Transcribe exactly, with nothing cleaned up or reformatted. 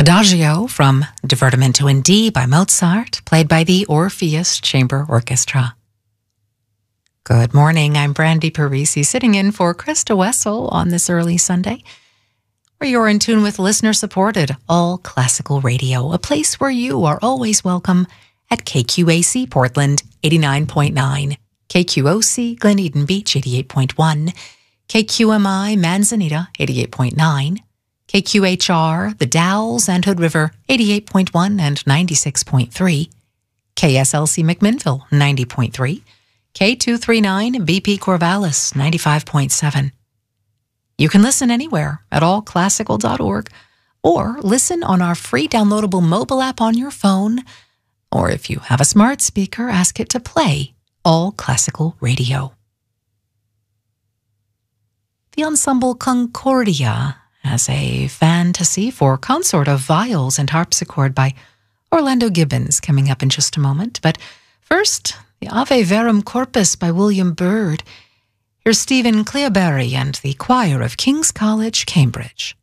Adagio from Divertimento in D by Mozart, played by the Orpheus Chamber Orchestra. Good morning, I'm Brandy Parisi, sitting in for Krista Wessel on this early Sunday, where you're in tune with listener-supported all classical radio, a place where you are always welcome at K Q A C Portland eighty-nine point nine, K Q O C Glen Eden Beach eighty-eight point one, K Q M I Manzanita eighty-eight point nine, K Q H R The Dalles and Hood River eighty-eight point one and ninety-six point three, K S L C McMinnville ninety point three, K two thirty-nine B P Corvallis ninety-five point seven. You can listen anywhere at all classical dot org or listen on our free downloadable mobile app on your phone, or if you have a smart speaker, ask it to play All Classical Radio. The Ensemble Concordia has a fantasy for consort of viols and harpsichord by Orlando Gibbons coming up in just a moment. But first, the Ave Verum Corpus by William Byrd. Here's Stephen Cleobury and the choir of King's College, Cambridge.